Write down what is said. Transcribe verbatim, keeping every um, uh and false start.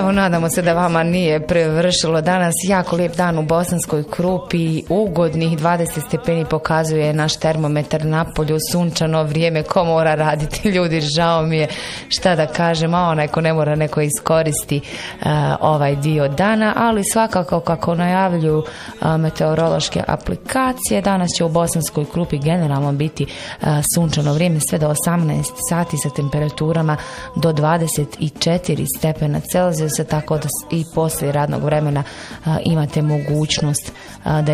Evo, nadamo se da vama nije prevršilo danas. Jako lijep dan u Bosanskoj Krupi, ugodnih dvadeset stepeni pokazuje naš termometar napolju, sunčano vrijeme. Ko mora raditi, ljudi, žao mi je, šta da kažem, a onaj ko ne mora, neko iskoristi uh, ovaj dio dana, ali svakako kako najavljuju uh, meteorološke aplikacije, danas će u Bosanskoj Krupi generalno biti uh, sunčano vrijeme sve do osamnaest sati sa temperaturama do dvadeset četiri stepena Celzijusa, tako da i poslije radnog vremena uh, imate mogućnost uh, da